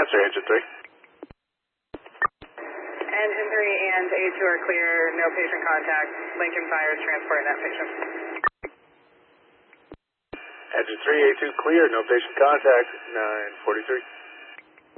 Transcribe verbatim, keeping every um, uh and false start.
Roger, Engine three. Engine three and A two are clear, no patient contact. Lincoln Fires transport net patient. Engine three, A two clear, no patient contact, nine forty-three.